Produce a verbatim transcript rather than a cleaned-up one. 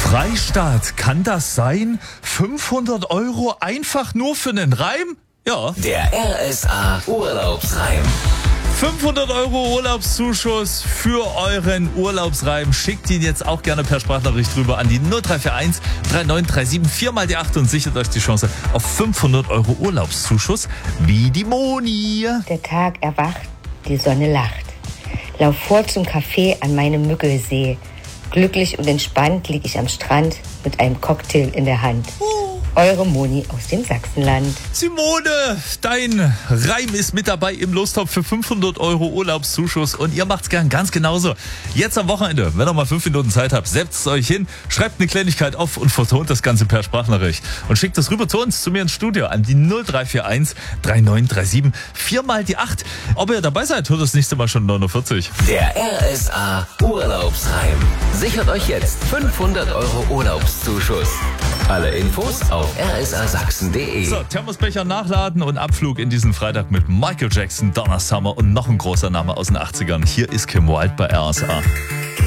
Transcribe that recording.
Freistaat, kann das sein? fünfhundert Euro einfach nur für einen Reim? Ja. Der R S A Urlaubsreim. fünfhundert Euro Urlaubszuschuss für euren Urlaubsreim. Schickt ihn jetzt auch gerne per Sprachnachricht rüber an die null drei vier eins drei neun drei sieben vier mal die acht und sichert euch die Chance auf fünfhundert Euro Urlaubszuschuss wie die Moni. Der Tag erwacht, die Sonne lacht. Lauf vor zum Café an meinem Müggelsee. Glücklich und entspannt lieg ich am Strand mit einem Cocktail in der Hand. Eure Moni aus dem Sachsenland. Simone, dein Reim ist mit dabei im Lostopf für fünfhundert Euro Urlaubszuschuss und ihr macht's gern ganz genauso. Jetzt am Wochenende, wenn ihr mal fünf Minuten Zeit habt, setzt es euch hin, schreibt eine Kleinigkeit auf und vertont das Ganze per Sprachnachricht. Und schickt das rüber zu uns, zu mir ins Studio an die null drei vier eins drei neun drei sieben vier mal die acht. Ob ihr dabei seid, hört das nächste Mal schon neunundvierzig. Der R S A Urlaubsreim. Sichert euch jetzt fünfhundert Euro Urlaubszuschuss. Alle Infos auf r s a sachsen punkt d e. So, Thermosbecher nachladen und Abflug in diesen Freitag mit Michael Jackson, Donna Summer und noch ein großer Name aus den achtzigern. Hier ist Kim Wilde bei R S A.